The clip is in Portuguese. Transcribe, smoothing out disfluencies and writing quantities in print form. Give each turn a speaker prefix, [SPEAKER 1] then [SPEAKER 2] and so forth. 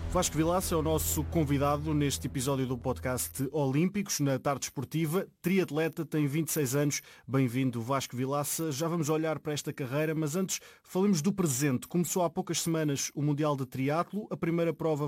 [SPEAKER 1] Vasco Vilaça é o nosso convidado neste episódio do podcast Olímpicos, na Tarde Esportiva. Triatleta, tem 26 anos. Bem-vindo, Vasco Vilaça. Já vamos olhar para esta carreira, mas antes falemos do presente. Começou há poucas semanas o Mundial de Triatlo. A primeira prova